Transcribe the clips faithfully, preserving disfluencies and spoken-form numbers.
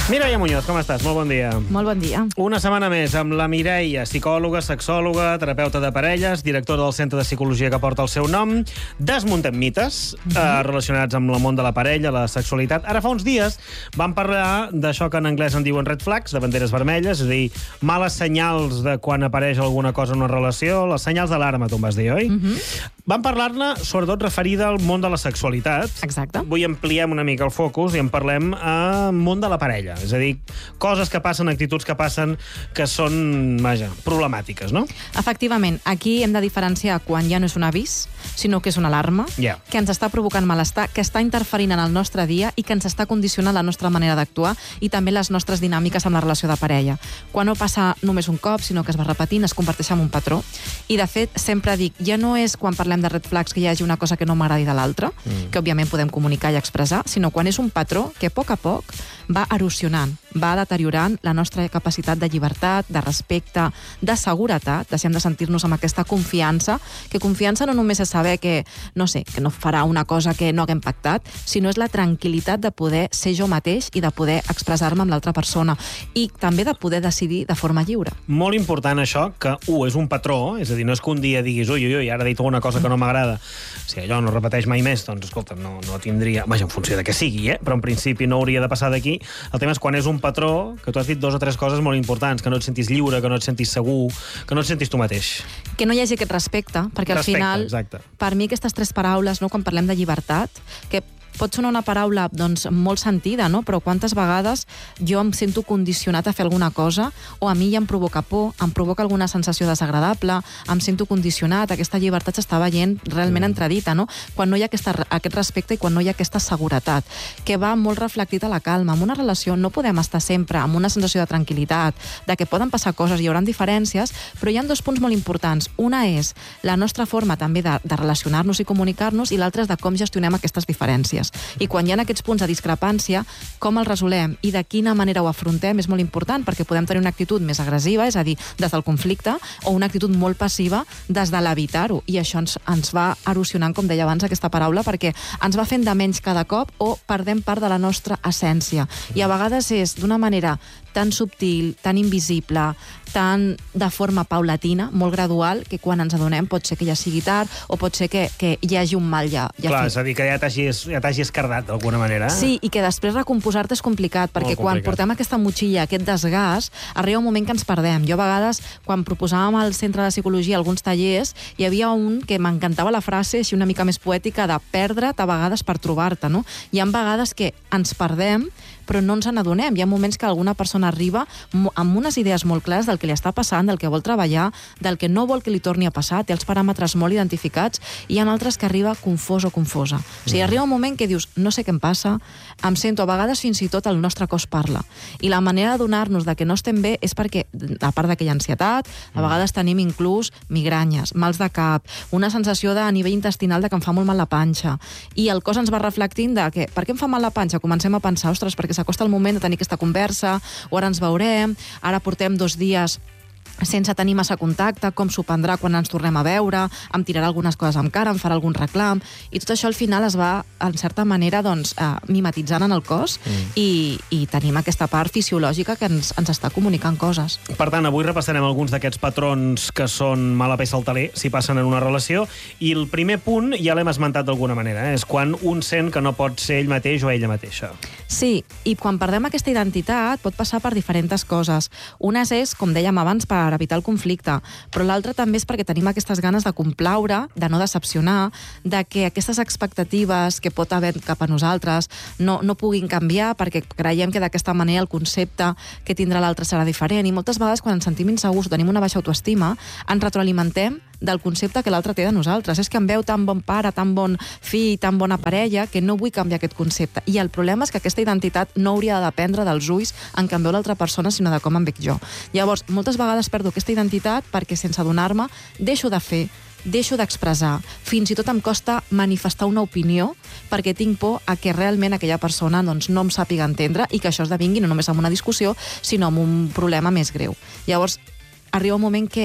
Mireia Muñoz, com estàs? Molt bon dia. Molt bon dia. Una setmana més amb la Mireia, psicòloga, sexòloga, terapeuta de parelles, directora del Centre de Psicologia que porta el seu nom. Desmuntem mites mm-hmm. eh, relacionats amb el món de la parella, la sexualitat. Ara fa uns dies vam parlar d'això que en anglès en diuen red flags, de banderes vermelles, és a dir, males senyals de quan apareix alguna cosa en una relació, les senyals d'alarma, tu em vas dir, oi? Mm-hmm. Vam parlar-ne, sobretot, referida al món de la sexualitat. Exacte. Avui ampliem una mica el focus i en parlem al món de la parella. És a dir, coses que passen, actituds que passen, que són, vaja, problemàtiques, no? Efectivament, aquí hem de diferenciar quan ja no és un avís, sinó que és una alarma, yeah. que ens està provocant malestar, que està interferint en el nostre dia i que ens està condicionant la nostra manera d'actuar i també les nostres dinàmiques amb la relació de parella. Quan no passa només un cop, sinó que es va repetint, es converteix en un patró. I, de fet, sempre dic, ja no és quan parlem de red flags que hi hagi una cosa que no m'agradi de l'altra, mm. que òbviament podem comunicar i expressar, sinó quan és un patró que a poc a poc va erosionant, va deteriorant la nostra capacitat de llibertat, de respecte, de seguretat, deixem de sentir-nos amb aquesta confiança, que confiança no només és saber que, no sé, que no farà una cosa que no haguem pactat, sinó és la tranquil·litat de poder ser jo mateix i de poder expressar-me amb l'altra persona i també de poder decidir de forma lliure. Molt important això, que, u, és un patró, és a dir, no és que un dia diguis ui, ui, ui, ara he dit alguna cosa que no m'agrada. Si allò no repeteix mai més, doncs, escolta, no, no tindria... Vaja, en funció de què sigui, eh? Però en principi no hauria de passar d'aquí. El tema és quan és un patró, que tu has dit dos o tres coses molt importants, que no et sentis lliure, que no et sentis segur, que no et sentis tu mateix. Que no hi hagi aquest respecte, perquè respecte, al final, exacte. Per mi aquestes tres paraules, no, quan parlem de llibertat, que pot sonar una paraula doncs, molt sentida, no? Però quantes vegades jo em sento condicionat a fer alguna cosa o a mi ja em provoca por, em provoca alguna sensació desagradable, em sento condicionat, aquesta llibertat s'està veient realment mm. entredita, no? Quan no hi ha aquesta, aquest respecte i quan no hi ha aquesta seguretat, que va molt reflectit a la calma. En una relació no podem estar sempre amb una sensació de tranquil·litat, de que poden passar coses, hi haurà diferències, però hi ha dos punts molt importants. Una és la nostra forma també de, de relacionar-nos i comunicar-nos i l'altra és de com gestionem aquestes diferències. I quan hi ha aquests punts de discrepància, com els resolem i de quina manera ho afrontem és molt important, perquè podem tenir una actitud més agressiva, és a dir, des del conflicte, o una actitud molt passiva des de l'evitar-ho. I això ens, ens va erosionant, com deia abans, aquesta paraula, perquè ens va fent de menys cada cop o perdem part de la nostra essència. I a vegades és d'una manera tan subtil, tan invisible, tan de forma paulatina, molt gradual, que quan ens adonem pot ser que ja sigui tard o pot ser que, que hi hagi un mal ja, ja Clar, fet. És a dir, que ja t'hagis ja t'hagi escardat d'alguna manera. Sí, i que després recomposar-te és complicat, perquè quan portem aquesta motxilla, aquest desgast, arriba un moment que ens perdem. Jo a vegades, quan proposàvem al Centre de Psicologia alguns tallers, hi havia un que m'encantava la frase, així una mica més poètica, de perdre't a vegades per trobar-te, no? Hi ha vegades que ens perdem, però no ens n'adonem. Hi ha moments que alguna persona arriba amb unes idees molt clares del que li està passant, del que vol treballar, del que no vol que li torni a passar, té els paràmetres molt identificats, i hi ha altres que arriba confós o confosa. O sigui, arriba un moment que dius, no sé què em passa, em sento, a vegades fins i tot el nostre cos parla. I la manera d'adonar-nos de que no estem bé és perquè, a part d'aquella ansietat, a vegades tenim inclús migranyes, mals de cap, una sensació de, a nivell intestinal de que em fa molt mal la panxa. I el cos ens va reflectint de que, per què em fa mal la panxa? Comencem a pensar, ostres, perquè s'acosta el moment de tenir aquesta conversa, o ara ens veurem, ara portem dos dies sense tenir massa contacte, com s'ho prendrà quan ens tornem a veure, em tirarà algunes coses amb cara, em farà algun reclam, i tot això al final es va, en certa manera, doncs, eh, mimetitzant en el cos mm. i, i tenim aquesta part fisiològica que ens, ens està comunicant coses. Per tant, avui repassarem alguns d'aquests patrons que són mala peça al taler, si passen en una relació, i el primer punt ja l'hem esmentat d'alguna manera, eh? És quan un sent que no pot ser ell mateix o ella mateixa. Sí, i quan perdem aquesta identitat pot passar per diferents coses. Una és, com dèiem abans, per evitar el conflicte, però l'altra també és perquè tenim aquestes ganes de complaure, de no decepcionar, de que aquestes expectatives que pot haver cap a nosaltres no, no puguin canviar, perquè creiem que d'aquesta manera el concepte que tindrà l'altre serà diferent, i moltes vegades quan ens sentim insegurs o tenim una baixa autoestima, ens retroalimentem del concepte que l'altre té de nosaltres. És que em veu tan bon pare, tan bon fill, tan bona parella, que no vull canviar aquest concepte. I el problema és que aquesta identitat no hauria de dependre dels ulls en què em veu l'altra persona, sinó de com em veig jo. Llavors, moltes vegades perdo aquesta identitat perquè, sense adonar-me, deixo de fer, deixo d'expressar, fins i tot em costa manifestar una opinió perquè tinc por a que realment aquella persona doncs, no em sàpiga entendre i que això esdevingui no només en una discussió, sinó en un problema més greu. Llavors, arriba un moment que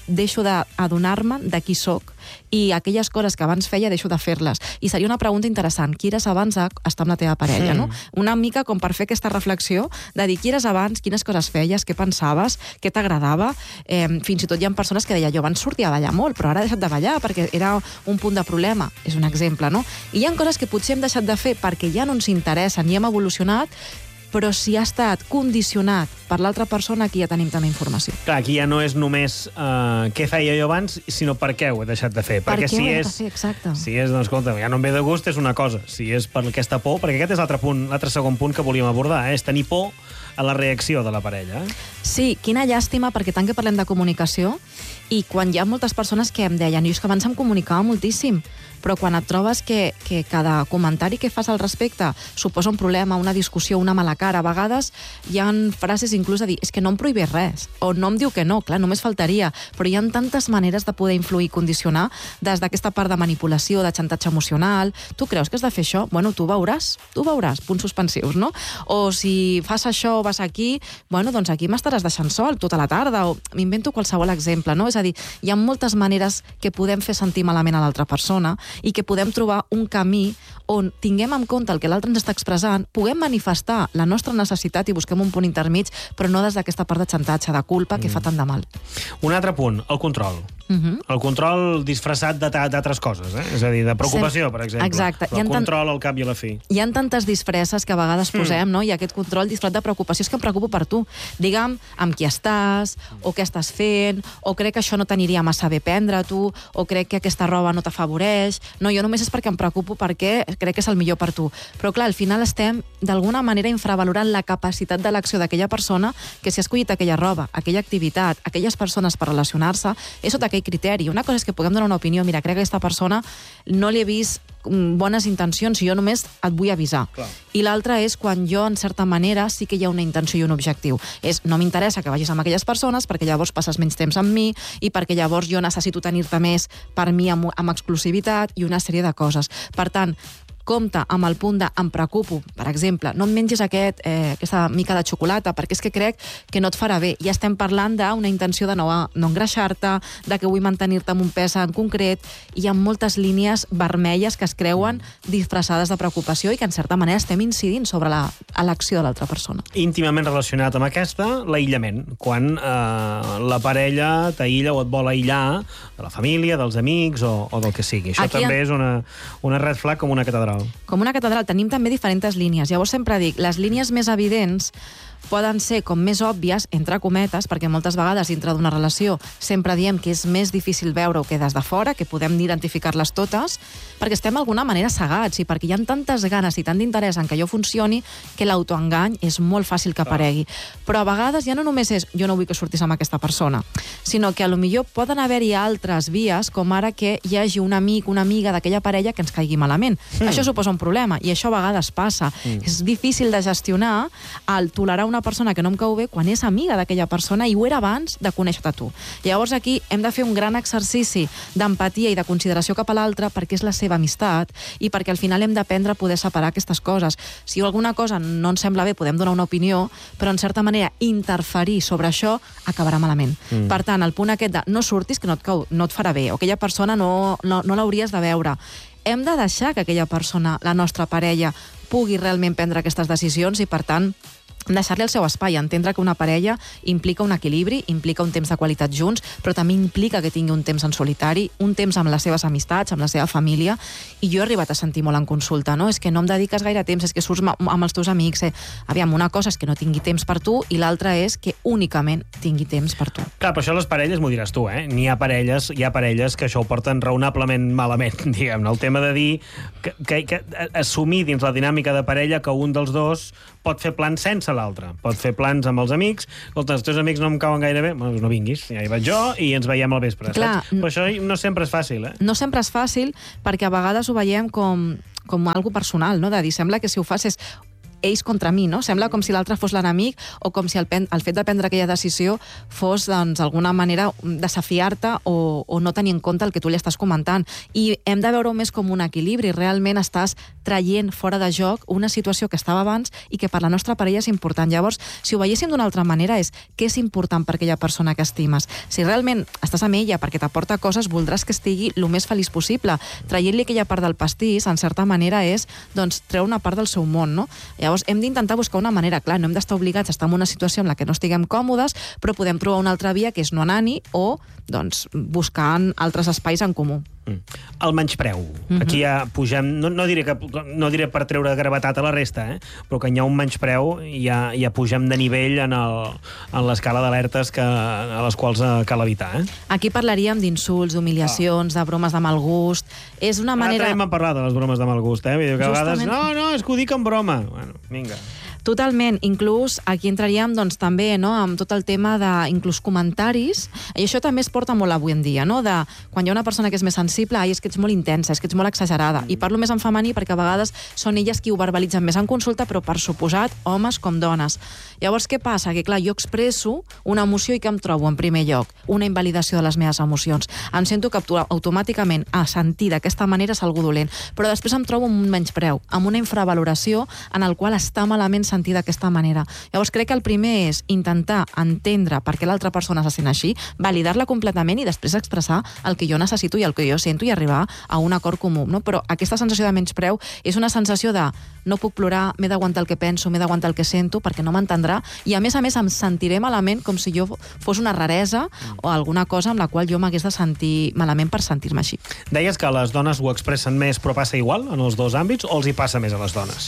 deixo d'adonar-me de qui sóc i aquelles coses que abans feia deixo de fer-les. I seria una pregunta interessant. Qui eres abans d'estar amb la teva parella, no? Una mica com per fer aquesta reflexió de dir qui eres abans, quines coses feies, què pensaves, què t'agradava. Eh, fins i tot hi ha persones que deia jo abans sortia a ballar molt, però ara he deixat de ballar perquè era un punt de problema. És un exemple, no? I hi ha coses que potser hem deixat de fer perquè ja no ens interessen i hem evolucionat, però si ha estat condicionat per l'altra persona, aquí ja tenim també informació. Clar, aquí ja no és només uh, què feia jo abans, sinó per què ho he deixat de fer. Per perquè què si ho he és, de fer, exacte. Si és, doncs, escolta, ja no em ve de gust, és una cosa. Si és per aquesta por, perquè aquest és l'altre punt, l'altre segon punt que volíem abordar, eh? És tenir por a la reacció de la parella. Eh? Sí, quina llàstima, perquè tant que parlem de comunicació, i quan hi ha moltes persones que em deien, jo és que abans em comunicava moltíssim, però quan et trobes que, que cada comentari que fas al respecte suposa un problema, una discussió, una mala cara, a vegades hi ha frases inclús de dir és que no em prohibeix res, o no em diu que no, clar, només faltaria, però hi ha tantes maneres de poder influir i condicionar des d'aquesta part de manipulació, de xantatge emocional. Tu creus que has de fer això? Bueno, tu veuràs, tu veuràs, punts suspensius, no? O si fas això o vas aquí, bueno, doncs aquí m'estaràs deixant sol tota la tarda, o m'invento qualsevol exemple, no? És a dir, hi ha moltes maneres que podem fer sentir malament a l'altra persona i que podem trobar un camí on tinguem en compte el que l'altre ens està expressant, puguem manifestar la nostra necessitat i busquem un punt intermig, però no des d'aquesta part de xantatge, de culpa, que mm. fa tant de mal. Un altre punt, el control. Uh -huh. El control disfressat d'altres coses, eh? És a dir, de preocupació, per exemple. Exacte. El control al cap i a la fi. Hi ha tantes disfresses que a vegades posem, mm. no? I aquest control disfressat de preocupació és que em preocupo per tu. Digue'm amb qui estàs, o què estàs fent, o crec que això no t'aniria massa bé prendre tu, o crec que aquesta roba no t'afavoreix. No, jo només és perquè em preocupo perquè crec que és el millor per tu. Però clar, al final estem d'alguna manera infravalorant la capacitat de l'acció d'aquella persona que si ha escollit aquella roba, aquella activitat, aquelles persones per relacionar-se, és sota aquell criteri. Una cosa és que puguem donar una opinió, mira, crec que aquesta persona no li he vist bones intencions i jo només et vull avisar. Clar. I l'altra és quan jo, en certa manera, sí que hi ha una intenció i un objectiu. És, no m'interessa que vagis amb aquelles persones perquè llavors passes menys temps amb mi i perquè llavors jo necessito tenir-te més per mi amb, amb exclusivitat i una sèrie de coses. Per tant, compte amb el punt de em preocupo, per exemple, no em mengis aquest, eh, aquesta mica de xocolata perquè és que crec que no et farà bé. Ja estem parlant d'una intenció de no, no engreixar-te, de que vull mantenir-te amb un pes en concret, i hi ha moltes línies vermelles que es creuen disfressades de preocupació i que en certa manera estem incidint sobre l'acció de l'altra persona. Íntimament relacionat amb aquesta, l'aïllament. Quan eh, la parella t'aïlla o et vol aïllar de la família, dels amics o, o del que sigui. Això Aquí també ha... és una, una red flag com una catedral. Com una catedral. Tenim també diferents línies. Llavors sempre dic, les línies més evidents poden ser com més òbvies, entre cometes, perquè moltes vegades dintre d'una relació sempre diem que és més difícil veure-ho que des de fora, que podem identificar-les totes, perquè estem d'alguna manera cegats i perquè hi ha tantes ganes i tant d'interès en que allò funcioni que l'autoengany és molt fàcil que aparegui. Però a vegades ja no només és jo no vull que sortis amb aquesta persona, sinó que a lo millor poden haver-hi altres vies, com ara que hi hagi un amic, una amiga d'aquella parella que ens caigui malament. Mm. Això suposa un problema i això a vegades passa. Mm. És difícil de gestionar el tolerar una persona que no em cau bé quan és amiga d'aquella persona i ho era abans de conèixer-te tu. Llavors aquí hem de fer un gran exercici d'empatia i de consideració cap a l'altre perquè és la seva amistat i perquè al final hem d'aprendre a poder separar aquestes coses. Si alguna cosa no ens sembla bé podem donar una opinió, però en certa manera interferir sobre això acabarà malament. Mm. Per tant, el punt aquest de no surtis que no et, cau, no et farà bé o aquella persona no, no, no l'hauries de veure. Hem de deixar que aquella persona, la nostra parella, pugui realment prendre aquestes decisions i, per tant, deixar-li el seu espai, entendre que una parella implica un equilibri, implica un temps de qualitat junts, però també implica que tingui un temps en solitari, un temps amb les seves amistats, amb la seva família, i jo he arribat a sentir molt en consulta, no? És que no em dediques gaire temps, és que surts amb els teus amics, eh? Aviam, una cosa és que no tingui temps per tu i l'altra és que únicament tingui temps per tu. Clar, però això les parelles m'ho diràs tu, eh? N'hi ha parelles, hi ha parelles que això ho porten raonablement malament, diguem-ne. El tema de dir que, que, que assumir dins la dinàmica de parella que un dels dos pot fer plans sense l'altre. Pot fer plans amb els amics. Escolta, els teus amics no em cauen gaire bé, doncs no vinguis, ja hi vaig jo i ens veiem al vespre. Clar, saps? Però això no sempre és fàcil, eh? No sempre és fàcil perquè a vegades ho veiem com, com algo personal, no? De dir, sembla que si ho fas és ells contra mi, no? Sembla com si l'altre fos l'enemic o com si el, pen, el fet de prendre aquella decisió fos, doncs, d'alguna manera desafiar-te o, o no tenir en compte el que tu li estàs comentant. I hem de veure-ho més com un equilibri. Realment estàs traient fora de joc una situació que estava abans i que per la nostra parella és important. Llavors, si ho veiéssim d'una altra manera, és què és important per aquella persona que estimes. Si realment estàs amb ella perquè t'aporta coses, voldràs que estigui el més feliç possible. Traient-li aquella part del pastís, en certa manera, és doncs, treure una part del seu món, no? Llavors, hem d'intentar buscar una manera. Clar, no hem d'estar obligats a estar en una situació en la que no estiguem còmodes, però podem trobar una altra via que és no anar-hi o doncs, buscant altres espais en comú. Mm. El menyspreu. Mm-hmm. Aquí ja pugem, no, no, diré que, no diré per treure gravetat a la resta, eh? Però que hi ha un menyspreu i ja, ja pugem de nivell en, el, en l'escala d'alertes que, a les quals cal evitar. Eh? Aquí parlaríem d'insults, d'humiliacions, oh. de bromes de mal gust. És una manera... Ara hem parlat de les bromes de mal gust, eh? Vull dir que a vegades, no, no, és que ho dic en broma. Bueno, vinga. Totalment. Inclús aquí entraríem doncs, també no, amb tot el tema de inclús comentaris, i això també es porta molt avui en dia, no? De quan hi ha una persona que és més sensible, ai, és que ets molt intensa, és que ets molt exagerada. Mm. I parlo més en femení perquè a vegades són elles qui ho verbalitzen més en consulta, però per suposat, homes com dones. Llavors, què passa? Que clar, jo expresso una emoció i que em trobo en primer lloc? Una invalidació de les meves emocions. Em sento que automàticament a sentir d'aquesta manera és algú dolent, però després em trobo amb un menyspreu, amb una infravaloració en el qual està malament sentir d'aquesta manera. Llavors crec que el primer és intentar entendre per què l'altra persona se sent així, validar-la completament i després expressar el que jo necessito i el que jo sento i arribar a un acord comú. No? Però aquesta sensació de menyspreu és una sensació de no puc plorar, m'he d'aguantar el que penso, m'he d'aguantar el que sento perquè no m'entendrà i a més a més em sentiré malament com si jo fos una raresa o alguna cosa amb la qual jo m'hagués de sentir malament per sentir-me així. Deies que les dones ho expressen més però passa igual en els dos àmbits o els hi passa més a les dones?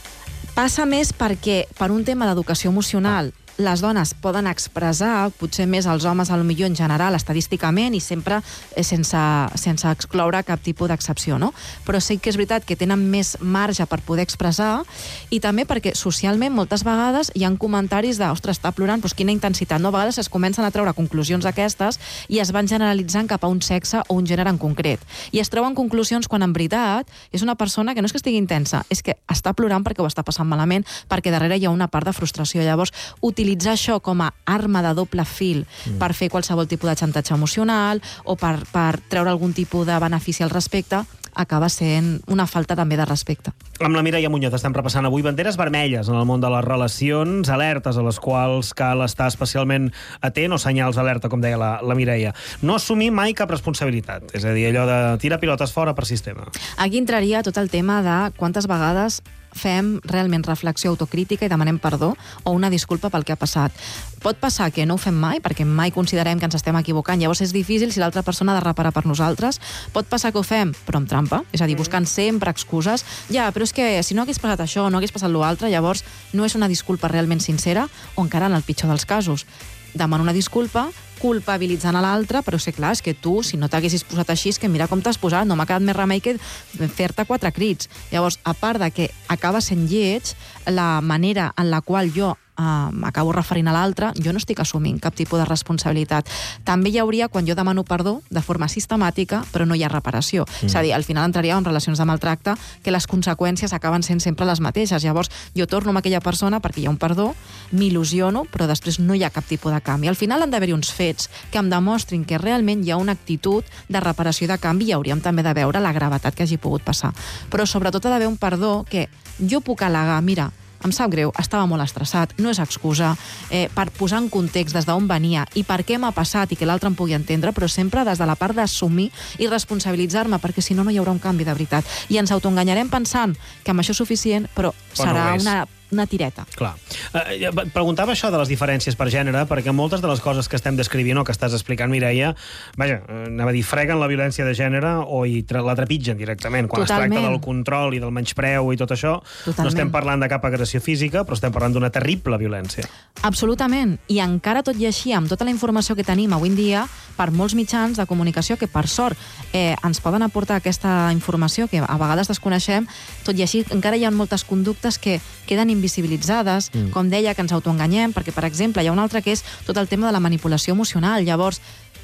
Passa més perquè, per un tema d'educació emocional, les dones poden expressar, potser més els homes, al millor en general, estadísticament, i sempre sense, sense excloure cap tipus d'excepció, no? Però sí que és veritat que tenen més marge per poder expressar, i també perquè socialment moltes vegades hi ha comentaris de, ostres, està plorant, doncs quina intensitat, no? A vegades es comencen a treure conclusions d'aquestes i es van generalitzant cap a un sexe o un gènere en concret. I es treuen conclusions quan en veritat és una persona que no és que estigui intensa, és que està plorant perquè ho està passant malament, perquè darrere hi ha una part de frustració. Llavors, utilitzar utilitzar això com a arma de doble fil mm. per fer qualsevol tipus de xantatge emocional o per, per treure algun tipus de benefici al respecte, acaba sent una falta també de respecte. Amb la Mireia Muñoz estem repassant avui banderes vermelles en el món de les relacions, alertes a les quals cal estar especialment atent, o senyals alerta, com deia la, la Mireia. No assumir mai cap responsabilitat, és a dir, allò de tirar pilotes fora per sistema. Aquí entraria tot el tema de quantes vegades fem realment reflexió autocrítica i demanem perdó o una disculpa pel que ha passat. Pot passar que no ho fem mai, perquè mai considerem que ens estem equivocant, llavors és difícil si l'altra persona ha de reparar per nosaltres. Pot passar que ho fem, però amb trampa, és a dir, buscant sempre excuses. Ja, però és que si no hagués passat això, no hagués passat l'altre, llavors no és una disculpa realment sincera, o encara en el pitjor dels casos. Demana una disculpa, culpabilitzant a l'altre, però sé, clar, és que tu, si no t'haguessis posat així, és que mira com t'has posat, no m'ha quedat més remei que fer-te quatre crits. Llavors, a part de que acaba sent lleig, la manera en la qual jo Uh, m'acabo referint a l'altre, jo no estic assumint cap tipus de responsabilitat. També hi hauria, quan jo demano perdó, de forma sistemàtica, però no hi ha reparació. Mm. És a dir, al final entraria en relacions de maltracte que les conseqüències acaben sent sempre les mateixes. Llavors, jo torno amb aquella persona perquè hi ha un perdó, m'il·lusiono, però després no hi ha cap tipus de canvi. Al final han d'haver-hi uns fets que em demostrin que realment hi ha una actitud de reparació i de canvi, i hauríem també de veure la gravetat que hagi pogut passar. Però sobretot ha d'haver un perdó que jo puc al·legar, mira, em sap greu, estava molt estressat, no és excusa, eh, per posar en context des d'on venia i per què m'ha passat i que l'altre em pugui entendre, però sempre des de la part d'assumir i responsabilitzar-me, perquè si no, no hi haurà un canvi de veritat. I ens autoenganyarem pensant que amb això és suficient, però, però serà no una... una tireta. Clar. Eh, preguntava això de les diferències per gènere, perquè moltes de les coses que estem descrivint o que estàs explicant, Mireia, vaja, anava a dir, freguen la violència de gènere o hi la trepitgen directament. Quan Totalment. Es tracta del control i del menyspreu i tot això, Totalment. No estem parlant de cap agressió física, però estem parlant d'una terrible violència. Absolutament. I encara tot i així, amb tota la informació que tenim avui en dia, per molts mitjans de comunicació que, per sort, eh, ens poden aportar aquesta informació que a vegades desconeixem, tot i així encara hi ha moltes conductes que queden invisibilitzades, mm. com deia, que ens autoenganyem, perquè, per exemple, hi ha un altre que és tot el tema de la manipulació emocional. Llavors,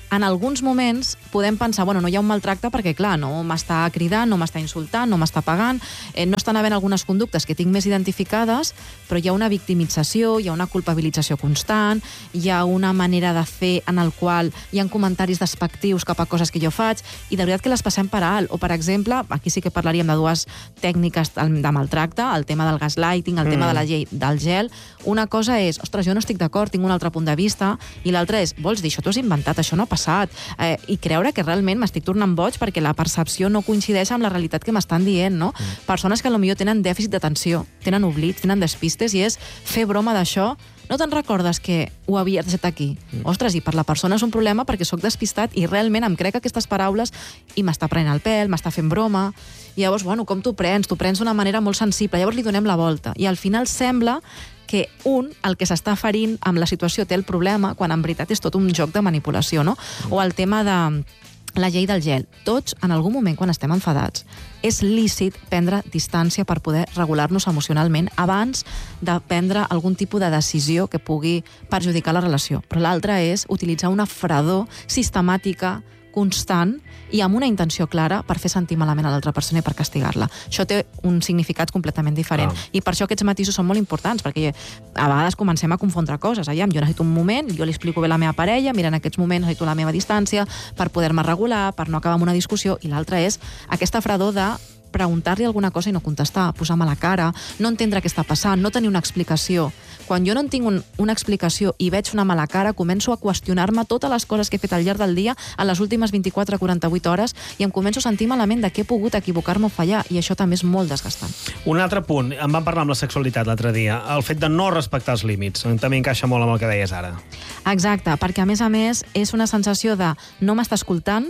en alguns moments podem pensar, bueno, no hi ha un maltracte perquè, clar, no m'està cridant, no m'està insultant, no m'està pagant, eh, no estan havent algunes conductes que tinc més identificades, però hi ha una victimització, hi ha una culpabilització constant, hi ha una manera de fer en el qual hi ha comentaris despectius cap a coses que jo faig, i de veritat que les passem per alt. O, per exemple, aquí sí que parlaríem de dues tècniques de maltracte, el tema del gaslighting, el mm. tema de la llei del gel. Una cosa és, ostres, jo no estic d'acord, tinc un altre punt de vista, i l'altra és, vols dir, això t'ho has inventat, això no ha passat, eh, i creure que realment m'estic tornant boig perquè la percepció no coincideix amb la realitat que m'estan dient, no? Mm. Persones que potser tenen dèficit d'atenció, tenen oblits, tenen despistes, i és fer broma d'això. No te'n recordes que ho havia deixat aquí? Mm. Ostres, i per la persona és un problema perquè sóc despistat i realment em crec aquestes paraules i m'està prenent el pèl, m'està fent broma. I llavors, bueno, com t'ho prens? T'ho prens d'una manera molt sensible. Llavors li donem la volta. I al final sembla que un, el que s'està ferint amb la situació, té el problema, quan en veritat és tot un joc de manipulació, no? Mm. O el tema de la llei del gel. Tots, en algun moment, quan estem enfadats, és lícit prendre distància per poder regular-nos emocionalment abans de prendre algun tipus de decisió que pugui perjudicar la relació. Però l'altra és utilitzar una fredor sistemàtica, constant i amb una intenció clara per fer sentir malament a l'altra persona i per castigar-la. Això té un significat completament diferent. Ah. I per això aquests matisos són molt importants, perquè a vegades comencem a confondre coses. Aviam, jo necessito un moment, jo li explico bé a la meva parella, mira, en aquests moments necessito la meva distància per poder-me regular, per no acabar amb una discussió, i l'altra és aquesta fredor de preguntar-li alguna cosa i no contestar, posar-me la cara, no entendre què està passant, no tenir una explicació. Quan jo no en tinc un, una explicació i veig una mala cara, començo a qüestionar-me totes les coses que he fet al llarg del dia en les últimes vint-i-quatre a quaranta-vuit hores i em començo a sentir malament de què he pogut equivocar-me o fallar, i això també és molt desgastant. Un altre punt, en vam parlar amb la sexualitat l'altre dia, el fet de no respectar els límits, també encaixa molt amb el que deies ara. Exacte, perquè a més a més és una sensació de no m'està escoltant,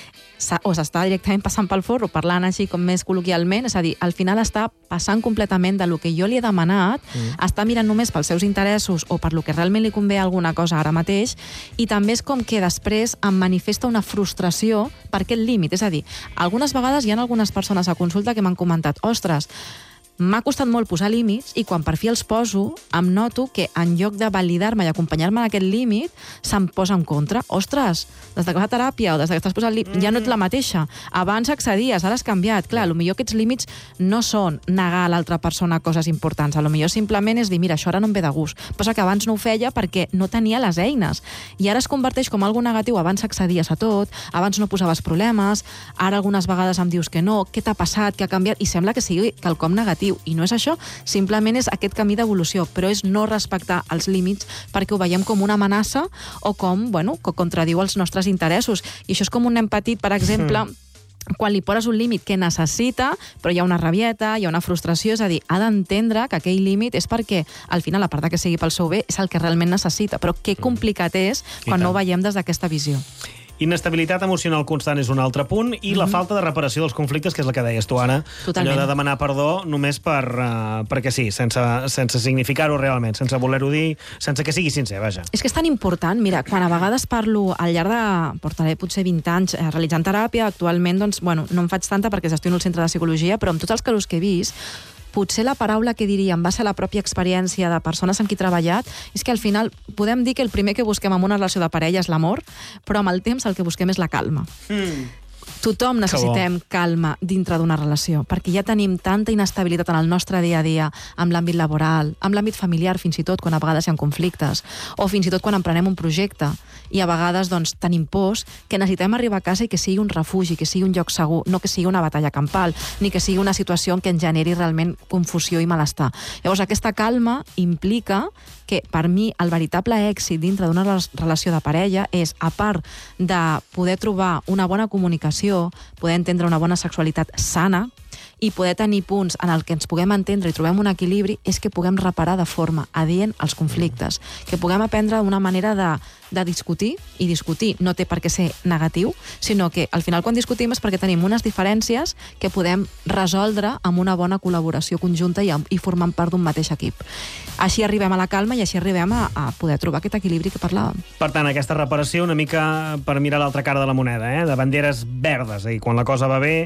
o s'està directament passant pel forro, parlant així com més col·loquialment, és a dir, al final està passant completament de lo que jo li he demanat, mm. està mirant només pels seus interessos o per lo que realment li convé alguna cosa ara mateix, i també és com que després em manifesta una frustració per aquest límit. És a dir, algunes vegades hi ha algunes persones a consulta que m'han comentat, ostres, m'ha costat molt posar límits i quan per fi els poso em noto que en lloc de validar-me i acompanyar-me en aquest límit se'm posa en contra. Ostres, des de que fa teràpia o des que estàs posant límit, ja no ets la mateixa. Abans accedies, ara has canviat. Clar, potser aquests límits no són negar a l'altra persona coses importants. Potser simplement és dir, mira, això ara no em ve de gust. Posa que abans no ho feia perquè no tenia les eines. I ara es converteix com algo negatiu. Abans accedies a tot, abans no posaves problemes, ara algunes vegades em dius que no, què t'ha passat, què ha canviat, i sembla que sigui quelcom negatiu. I no és això, simplement és aquest camí d'evolució, però és no respectar els límits perquè ho veiem com una amenaça o com, bueno, que contradiu els nostres interessos. I això és com un nen petit, per exemple, mm. quan li poses un límit que necessita, però hi ha una rabieta, hi ha una frustració, és a dir, ha d'entendre que aquell límit és perquè, al final, a part que sigui pel seu bé, és el que realment necessita, però que complicat és quan no ho veiem des d'aquesta visió. Inestabilitat emocional constant és un altre punt, i mm-hmm. la falta de reparació dels conflictes, que és la que deies tu, Anna. Totalment. Allò de demanar perdó només per, uh, perquè sí, sense, sense significar-ho realment, sense voler-ho dir, sense que sigui sincer, vaja. És que és tan important, mira, quan a vegades parlo al llarg de, portaré potser vint anys eh, realitzant teràpia, actualment, doncs, bueno, no en faig tanta perquè gestiono el centre de psicologia, però amb tots els casos que he vist, potser la paraula que diria en base a la pròpia experiència de persones amb qui he treballat és que al final podem dir que el primer que busquem en una relació de parella és l'amor, però amb el temps el que busquem és la calma. Mm. Tothom necessitem calma dintre d'una relació, perquè ja tenim tanta inestabilitat en el nostre dia a dia, amb l'àmbit laboral, amb l'àmbit familiar, fins i tot quan a vegades hi ha conflictes, o fins i tot quan emprenem un projecte, i a vegades doncs, tenim pors, que necessitem arribar a casa i que sigui un refugi, que sigui un lloc segur, no que sigui una batalla campal, ni que sigui una situació en què ens generi realment confusió i malestar. Llavors, aquesta calma implica que, per mi, el veritable èxit dintre d'una relació de parella és, a part de poder trobar una bona comunicació, poder entendre una bona sexualitat sana, i poder tenir punts en el que ens puguem entendre i trobem un equilibri, és que puguem reparar de forma adient els conflictes, que puguem aprendre una manera de, de discutir, i discutir no té per què ser negatiu, sinó que al final quan discutim és perquè tenim unes diferències que podem resoldre amb una bona col·laboració conjunta i, i formant part d'un mateix equip. Així arribem a la calma i així arribem a, a poder trobar aquest equilibri que parlàvem. Per tant, aquesta reparació una mica per mirar l'altra cara de la moneda, eh? De banderes verdes, és a dir, quan la cosa va bé,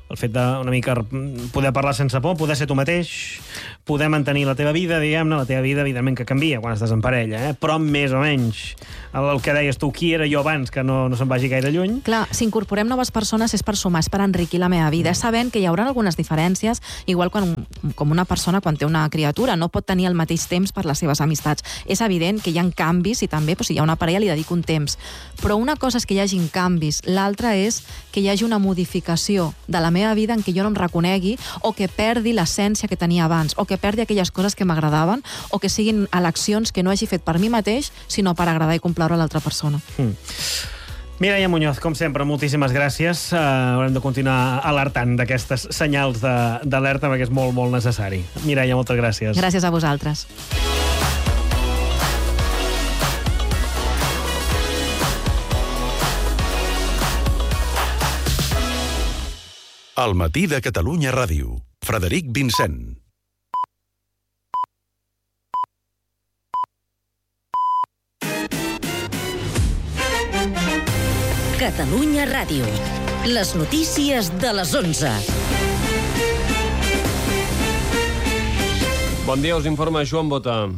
el fet de una mica poder parlar sense por, poder ser tu mateix, poder mantenir la teva vida, diguem-ne, la teva vida, evidentment, que canvia quan estàs en parella, eh? Però més o menys el, el que deies tu, qui era jo abans, que no, no se'n vagi gaire lluny. Clar, si incorporem noves persones és per sumar, és per enriquir la meva vida, és sabent que hi haurà algunes diferències, igual quan, com una persona quan té una criatura, no pot tenir el mateix temps per les seves amistats. És evident que hi ha canvis i també, doncs, si hi ha una parella li dedico un temps, però una cosa és que hi hagin canvis, l'altra és que hi hagi una modificació de la meva vida en què jo no em reconegui o que perdi l'essència que tenia abans o que perdi aquelles coses que m'agradaven o que siguin eleccions que no hagi fet per mi mateix sinó per agradar i complaure a l'altra persona. Mm. Mireia Muñoz, com sempre, moltíssimes gràcies. Uh, haurem de continuar alertant d'aquestes senyals d'alerta perquè és molt, molt necessari. Mireia, moltes gràcies. Gràcies a vosaltres. El matí de Catalunya Ràdio. Frederic Vincent. Catalunya Ràdio. Les notícies de les onze. Bon dia, us informa Joan Bota.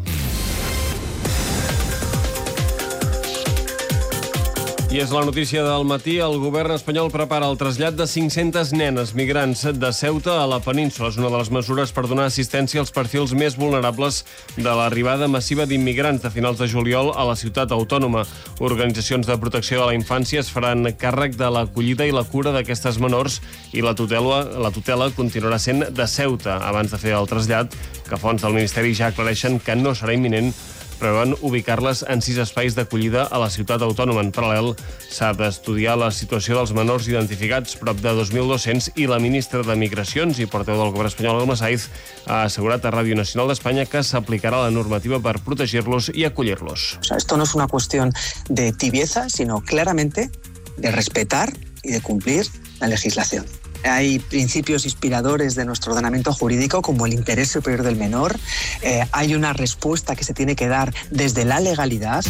I és la notícia del matí. El govern espanyol prepara el trasllat de cinc-centes nenes migrants de Ceuta a la península. És una de les mesures per donar assistència als perfils més vulnerables de l'arribada massiva d'immigrants de finals de juliol a la ciutat autònoma. Organitzacions de protecció de la infància es faran càrrec de l'acollida i la cura d'aquestes menors i la tutela, la tutela continuarà sent de Ceuta. Abans de fer el trasllat, que fonts del Ministeri ja aclareixen que no serà imminent, preveuen ubicar-les en sis espais d'acollida a la ciutat autònoma. En paral·lel, s'ha d'estudiar la situació dels menors identificats, prop de dos mil dos-cents, i la ministra de Migracions i portaveu del govern espanyol, Alma Saiz, ha assegurat a Ràdio Nacional d'Espanya que s'aplicarà la normativa per protegir-los i acollir-los. O sea, esto no es una cuestión de tibieza, sino claramente de respetar y de cumplir la legislación. Hay principios inspiradores de nuestro ordenamiento jurídico como el interés superior del menor. Eh, hay una respuesta que se tiene que dar desde la legalidad.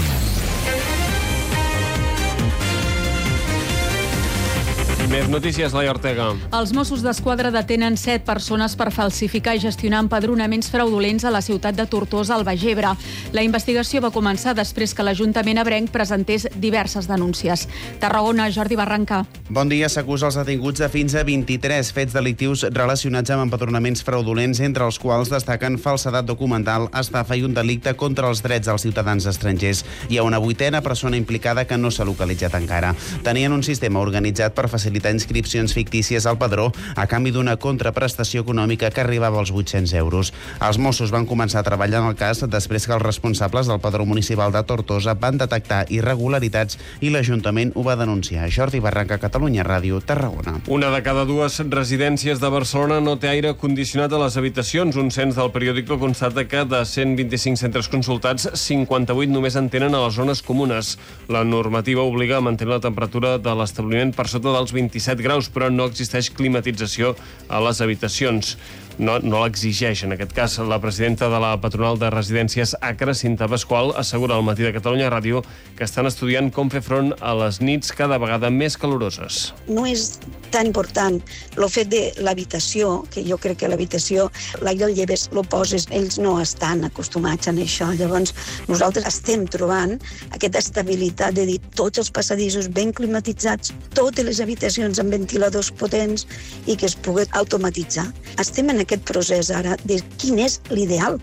Més notícies, Laia Ortega. Els Mossos d'Esquadra detenen set persones per falsificar i gestionar empadronaments fraudulents a la ciutat de Tortosa, al Baix Ebre. La investigació va començar després que l'Ajuntament ebrenc presentés diverses denúncies. Tarragona, Jordi Barranca. Bon dia. S'acusa els detinguts de fins a vint-i-tres fets delictius relacionats amb empadronaments fraudulents, entre els quals destaquen falsedat documental, estafa i un delicte contra els drets dels ciutadans estrangers. Hi ha una vuitena persona implicada que no s'ha localitzat encara. Tenien un sistema organitzat per facilitar inscripcions fictícies al padró a canvi d'una contraprestació econòmica que arribava als vuit-cents euros. Els Mossos van començar a treballar en el cas després que els responsables del padró municipal de Tortosa van detectar irregularitats i l'Ajuntament ho va denunciar. Jordi Barranca, Catalunya Ràdio, Tarragona. Una de cada dues residències de Barcelona no té aire condicionat a les habitacions. Un cens del periòdico constata que de cent vint-i-cinc centres consultats, cinquanta-vuit només en tenen a les zones comunes. La normativa obliga a mantenir la temperatura de l'establiment per sota dels vint-i-set graus, però no existeix climatització a les habitacions. No, no l'exigeix, en aquest cas. La presidenta de la patronal de residències Acra, Cinta Pasqual, assegura al matí de Catalunya Ràdio que estan estudiant com fer front a les nits cada vegada més caloroses. No és tan important el fet de l'habitació, que jo crec que l'habitació, l'aire el lleves, lo poses, ells no estan acostumats a això. Llavors, nosaltres estem trobant aquesta estabilitat de dir tots els passadissos ben climatitzats, totes les habitacions amb ventiladors potents i que es pugui automatitzar. Estem en aquest procés ara de quin és l'ideal.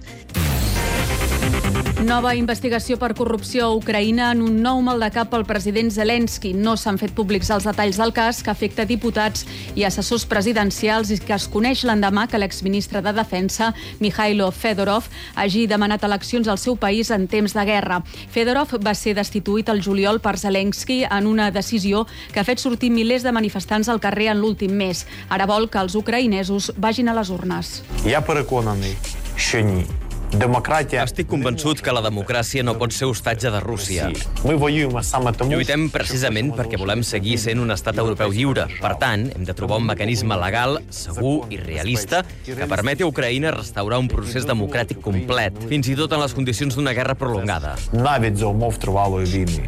Nova investigació per corrupció a Ucraïna en un nou maldecap pel president Zelensky. No s'han fet públics els detalls del cas, que afecta diputats i assessors presidencials i que es coneix l'endemà que l'exministre de Defensa, Mikhailo Fedorov, hagi demanat eleccions al seu país en temps de guerra. Fedorov va ser destituït el juliol per Zelensky en una decisió que ha fet sortir milers de manifestants al carrer en l'últim mes. Ara vol que els ucraïnesos vagin a les urnes. Я переконаний, що ні. Estic convençut que la democràcia no pot ser hostatge de Rússia. Lluitem precisament perquè volem seguir sent un estat europeu lliure. Per tant, hem de trobar un mecanisme legal, segur i realista que permeti a Ucraïna restaurar un procés democràtic complet, fins i tot en les condicions d'una guerra prolongada. Навіть за умов тривалої війни.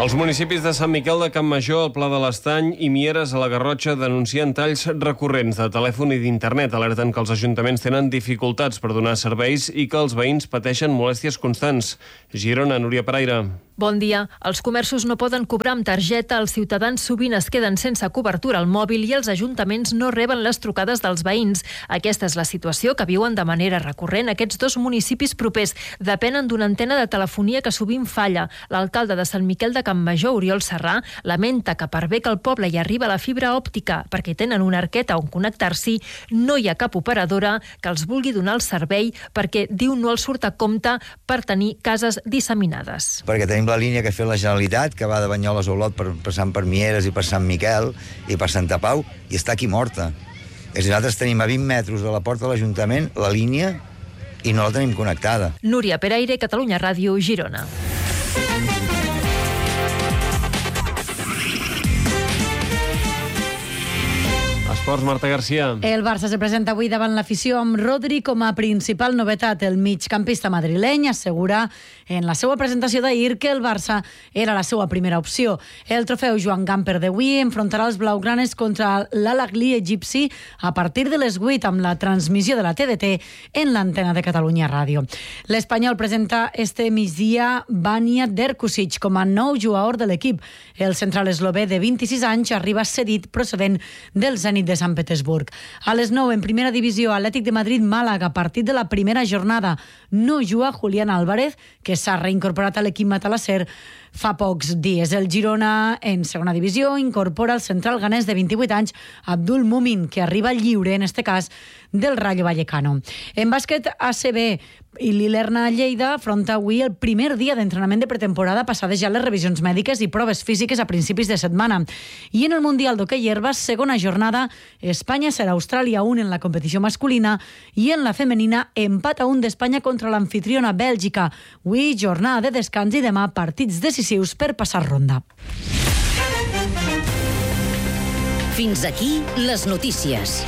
Els municipis de Sant Miquel de Campmajor, el Pla de l'Estany i Mieres a la Garrotxa denuncien talls recurrents de telèfon i d'internet. Alerten que els ajuntaments tenen dificultats per donar serveis i que els veïns pateixen molèsties constants. Girona, Núria Paraire. Bon dia. Els comerços no poden cobrar amb targeta, els ciutadans sovint es queden sense cobertura al mòbil i els ajuntaments no reben les trucades dels veïns. Aquesta és la situació que viuen de manera recurrent aquests dos municipis propers. Depenen d'una antena de telefonia que sovint falla. L'alcalde de Sant Miquel de Campmajor, Oriol Serrà, lamenta que per bé que al poble hi arriba la fibra òptica perquè tenen una arqueta on connectar-s'hi, no hi ha cap operadora que els vulgui donar el servei perquè, diu, no els surt a compte per tenir cases disseminades. Perquè tenim la línia que ha fet la Generalitat, que va de Banyoles a Olot per, passant per Mieres i per Sant Miquel i per Santa Pau, i està aquí morta. És a dir, nosaltres tenim a vint metres de la porta de l'Ajuntament la línia i no la tenim connectada. Núria Peraire, Catalunya Ràdio, Girona. Esports, Marta Garcia. El Barça se presenta avui davant l'afició amb Rodri com a principal novetat. El migcampista madrileny assegura en la seva presentació d'ahir que el Barça era la seva primera opció. El trofeu Joan Gamper d'avui enfrontarà els blaugranes contra l'Al-Ahly egipci a partir de les vuit amb la transmissió de la T D T en l'antena de Catalunya Ràdio. L'Espanyol presenta este migdia Vanja Derkusic com a nou jugador de l'equip. El central eslové de vint-i-sis anys arriba cedit procedent del Zenit de Sant Petersburg. A les nou, en primera divisió, Atlètic de Madrid-Màlaga, partit de la primera jornada. No juga Julián Álvarez, que s'ha reincorporat a l'equip matalasser fa pocs dies. El Girona, en segona divisió, incorpora el central ganès de vint-i-vuit anys, Abdul Mumin, que arriba lliure, en este cas, del Rayo Vallecano. En bàsquet, A C B i l'Ilerna Lleida afronta avui el primer dia d'entrenament de pretemporada, passades ja les revisions mèdiques i proves físiques a principis de setmana. I en el Mundial d'Hoquei Herbes, segona jornada, Espanya serà Austràlia un en la competició masculina i en la femenina empat a un d'Espanya contra l'anfitriona Bèlgica. Avui, jornada de descans i demà partits decisius per passar ronda. Fins aquí les notícies.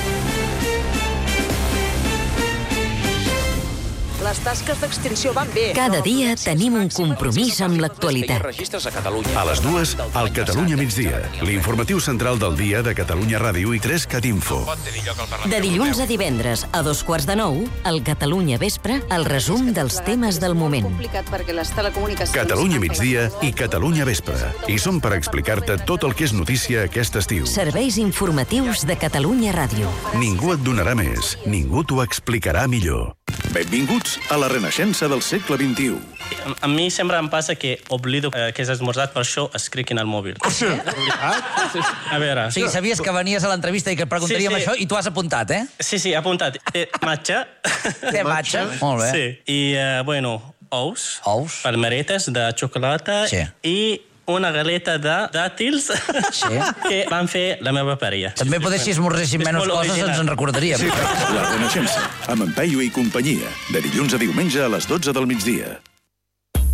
Les tasques d'extinció van bé. Cada dia tenim un compromís amb l'actualitat. A les dues, al Catalunya migdia. L'informatiu central del dia de Catalunya Ràdio i tres Cat Info. De dilluns a divendres, a dos quarts de nou, al Catalunya Vespre, el resum dels temes del moment. Catalunya migdia i Catalunya Vespre. I som per explicar-te tot el que és notícia aquest estiu. Serveis informatius de Catalunya Ràdio. Ningú et donarà més, ningú t'ho explicarà millor. Benvinguts a la renaixença del segle vint-i-u. A mi sempre em passa que oblido eh, que has esmorzat, per això escric en el mòbil. Oh, sí? A veure... O sigui, sabies que venies a l'entrevista i que et preguntaríem sí, sí. això i tu has apuntat, eh? Sí, sí, apuntat. Eh, matxa. Té matxa? Molt bé. Sí. I, eh, bueno, ous. Ous. Palmeretes de xocolata. Sí. I una galeta de dàtils sí. que van fer la meva parella. També poder si esmorzéssim menys coses original. Ens en recordaríem. Sí, la renaixença, amb en Peyu i companyia, de dilluns a diumenge a les dotze del migdia.